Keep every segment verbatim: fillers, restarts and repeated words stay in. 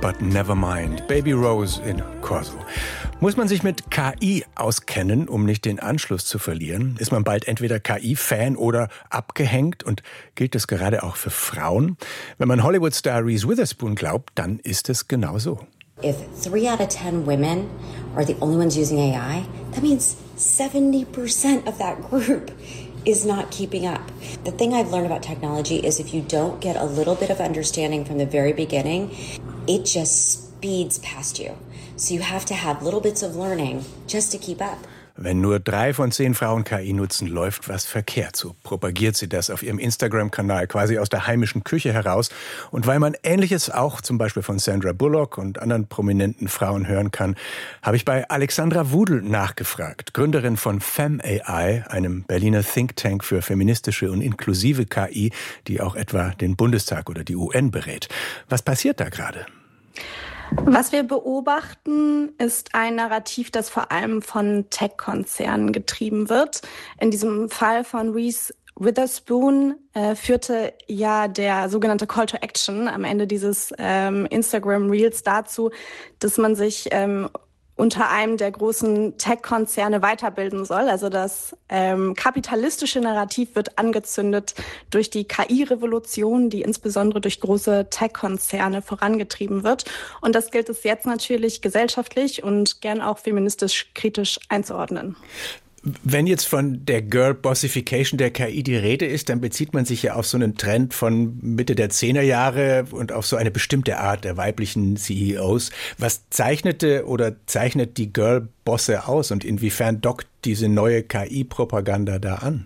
but never mind. Baby Rose in Corso. Muss man sich mit K I auskennen, um nicht den Anschluss zu verlieren? Ist man bald entweder K I-Fan oder abgehängt? Und gilt das gerade auch für Frauen? Wenn man Hollywood-Star Reese Witherspoon glaubt, dann ist es genau so. If three out of ten women are the only ones using A I, that means seventy percent of that group is not keeping up. The thing I've learned about technology is if you don't get a little bit of understanding from the very beginning, it just speeds past you. So you have to have little bits of learning just to keep up. Wenn nur drei von zehn Frauen K I nutzen, läuft was verkehrt. So propagiert sie das auf ihrem Instagram-Kanal quasi aus der heimischen Küche heraus. Und weil man Ähnliches auch zum Beispiel von Sandra Bullock und anderen prominenten Frauen hören kann, habe ich bei Alexandra Wudel nachgefragt, Gründerin von FemAI, einem Berliner Think Tank für feministische und inklusive K I, die auch etwa den Bundestag oder die U N berät. Was passiert da gerade? Was wir beobachten, ist ein Narrativ, das vor allem von Tech-Konzernen getrieben wird. In diesem Fall von Reese Witherspoon äh, führte ja der sogenannte Call to Action am Ende dieses ähm, Instagram Reels dazu, dass man sich ähm, unter einem der großen Tech-Konzerne weiterbilden soll. Also das ähm, kapitalistische Narrativ wird angezündet durch die K I-Revolution, die insbesondere durch große Tech-Konzerne vorangetrieben wird. Und das gilt es jetzt natürlich gesellschaftlich und gern auch feministisch kritisch einzuordnen. Wenn jetzt von der Girl-Bossification der K I die Rede ist, dann bezieht man sich ja auf so einen Trend von Mitte der Zehnerjahre und auf so eine bestimmte Art der weiblichen C E Os. Was zeichnete oder zeichnet die Girl-Bosse aus und inwiefern dockt diese neue K I-Propaganda da an?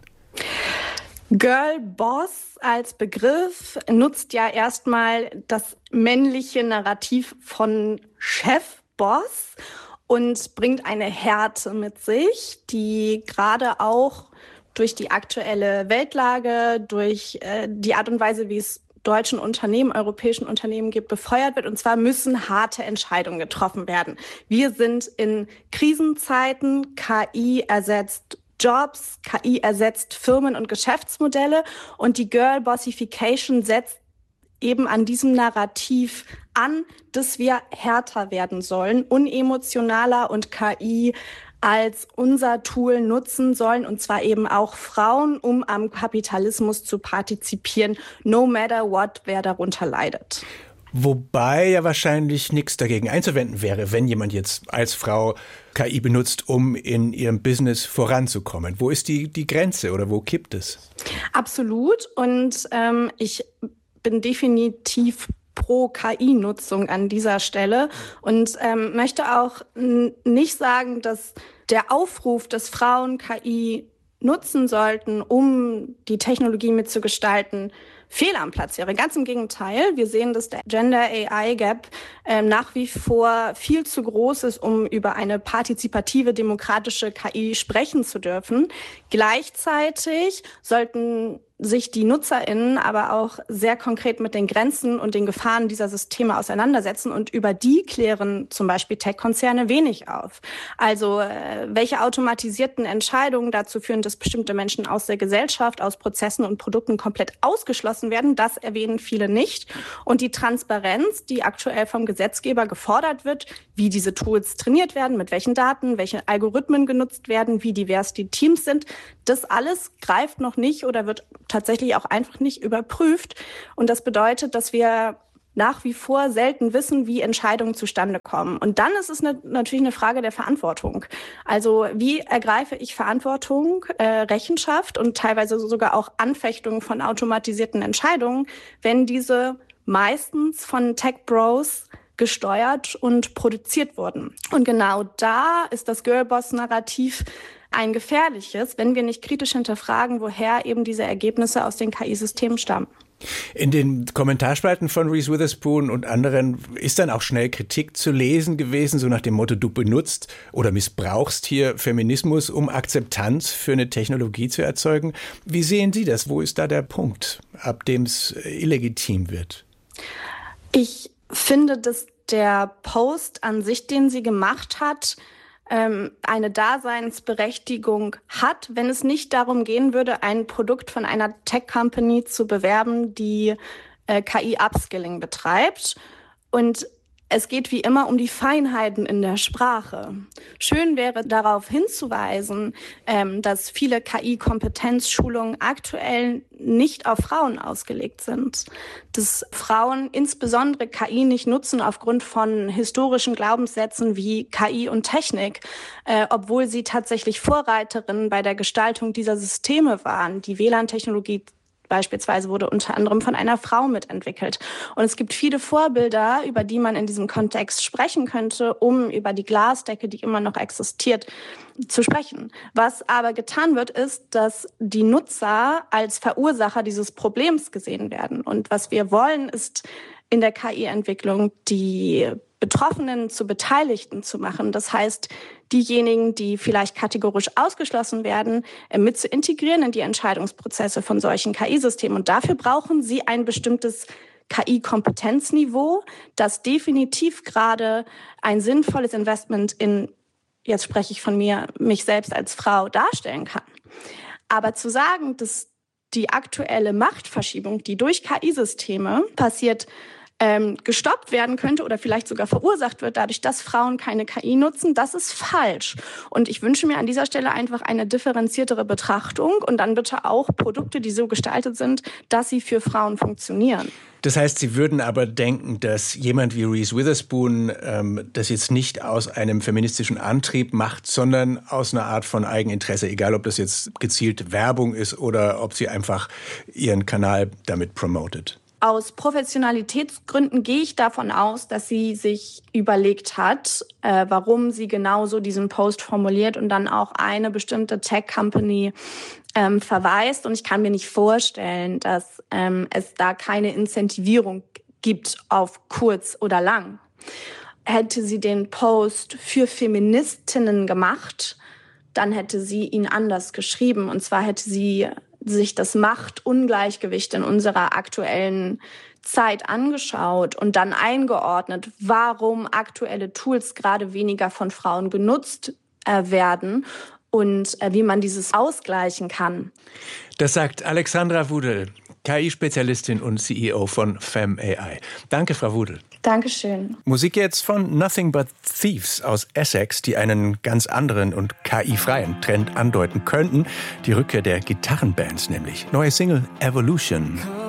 Girl-Boss als Begriff nutzt ja erstmal das männliche Narrativ von Chef-Boss und bringt eine Härte mit sich, die gerade auch durch die aktuelle Weltlage, durch äh, die Art und Weise, wie es deutschen Unternehmen, europäischen Unternehmen gibt, befeuert wird. Und zwar müssen harte Entscheidungen getroffen werden. Wir sind in Krisenzeiten, K I ersetzt Jobs, K I ersetzt Firmen und Geschäftsmodelle und die Girl-Bossification setzt eben an diesem Narrativ an, dass wir härter werden sollen, unemotionaler und K I als unser Tool nutzen sollen, und zwar eben auch Frauen, um am Kapitalismus zu partizipieren, no matter what, wer darunter leidet. Wobei ja wahrscheinlich nichts dagegen einzuwenden wäre, wenn jemand jetzt als Frau K I benutzt, um in ihrem Business voranzukommen. Wo ist die, die Grenze oder wo kippt es? Absolut. Und ähm, ich bin definitiv pro K I-Nutzung an dieser Stelle und ähm, möchte auch n- nicht sagen, dass der Aufruf, dass Frauen K I nutzen sollten, um die Technologie mitzugestalten, fehl am Platz wäre. Ganz im Gegenteil. Wir sehen, dass der Gender-A I-Gap äh, nach wie vor viel zu groß ist, um über eine partizipative, demokratische K I sprechen zu dürfen. Gleichzeitig sollten sich die NutzerInnen aber auch sehr konkret mit den Grenzen und den Gefahren dieser Systeme auseinandersetzen und über die klären zum Beispiel Tech-Konzerne wenig auf. Also äh, welche automatisierten Entscheidungen dazu führen, dass bestimmte Menschen aus der Gesellschaft, aus Prozessen und Produkten komplett ausgeschlossen werden, das erwähnen viele nicht. Und die Transparenz, die aktuell vom Gesetzgeber gefordert wird, wie diese Tools trainiert werden, mit welchen Daten, welche Algorithmen genutzt werden, wie divers die Teams sind, das alles greift noch nicht oder wird tatsächlich auch einfach nicht überprüft. Und das bedeutet, dass wir nach wie vor selten wissen, wie Entscheidungen zustande kommen. Und dann ist es ne, natürlich eine Frage der Verantwortung. Also wie ergreife ich Verantwortung, äh, Rechenschaft und teilweise sogar auch Anfechtung von automatisierten Entscheidungen, wenn diese meistens von Tech-Bros gesteuert und produziert wurden. Und genau da ist das Girlboss-Narrativ ein gefährliches, wenn wir nicht kritisch hinterfragen, woher eben diese Ergebnisse aus den K I-Systemen stammen. In den Kommentarspalten von Reese Witherspoon und anderen ist dann auch schnell Kritik zu lesen gewesen, so nach dem Motto, du benutzt oder missbrauchst hier Feminismus, um Akzeptanz für eine Technologie zu erzeugen. Wie sehen Sie das? Wo ist da der Punkt, ab dem es illegitim wird? Ich finde, dass der Post an sich, den sie gemacht hat, eine Daseinsberechtigung hat, wenn es nicht darum gehen würde, ein Produkt von einer Tech-Company zu bewerben, die äh, K I-Upskilling betreibt. Und Es geht wie immer um die Feinheiten in der Sprache. Schön wäre darauf hinzuweisen, ähm, dass viele K I-Kompetenzschulungen aktuell nicht auf Frauen ausgelegt sind. Dass Frauen insbesondere K I nicht nutzen aufgrund von historischen Glaubenssätzen wie K I und Technik, äh, obwohl sie tatsächlich Vorreiterinnen bei der Gestaltung dieser Systeme waren. Die W L A N-Technologie beispielsweise wurde unter anderem von einer Frau mitentwickelt. Und es gibt viele Vorbilder, über die man in diesem Kontext sprechen könnte, um über die Glasdecke, die immer noch existiert, zu sprechen. Was aber getan wird, ist, dass die Nutzer als Verursacher dieses Problems gesehen werden. Und was wir wollen, ist in der K I-Entwicklung die Betroffenen zu Beteiligten zu machen. Das heißt, diejenigen, die vielleicht kategorisch ausgeschlossen werden, mit zu integrieren in die Entscheidungsprozesse von solchen K I-Systemen. Und dafür brauchen sie ein bestimmtes K I-Kompetenzniveau, das definitiv gerade ein sinnvolles Investment in, jetzt spreche ich von mir, mich selbst als Frau darstellen kann. Aber zu sagen, dass die aktuelle Machtverschiebung, die durch K I-Systeme passiert, ähm, gestoppt werden könnte oder vielleicht sogar verursacht wird, dadurch, dass Frauen keine K I nutzen, das ist falsch. Und ich wünsche mir an dieser Stelle einfach eine differenziertere Betrachtung und dann bitte auch Produkte, die so gestaltet sind, dass sie für Frauen funktionieren. Das heißt, Sie würden aber denken, dass jemand wie Reese Witherspoon ähm, das jetzt nicht aus einem feministischen Antrieb macht, sondern aus einer Art von Eigeninteresse, egal ob das jetzt gezielt Werbung ist oder ob sie einfach ihren Kanal damit promotet. Aus Professionalitätsgründen gehe ich davon aus, dass sie sich überlegt hat, äh, warum sie genauso diesen Post formuliert und dann auch eine bestimmte Tech-Company ähm, verweist. Und ich kann mir nicht vorstellen, dass ähm, es da keine Incentivierung gibt auf kurz oder lang. Hätte sie den Post für Feministinnen gemacht, dann hätte sie ihn anders geschrieben. Und zwar hätte sie sich das Machtungleichgewicht in unserer aktuellen Zeit angeschaut und dann eingeordnet, warum aktuelle Tools gerade weniger von Frauen genutzt äh, werden und äh, wie man dieses ausgleichen kann. Das sagt Alexandra Wudel, K I-Spezialistin und C E O von Femme A I. Danke, Frau Wudel. Dankeschön. Musik jetzt von Nothing But Thieves aus Essex, die einen ganz anderen und K I-freien Trend andeuten könnten. Die Rückkehr der Gitarrenbands nämlich. Neue Single Evolution.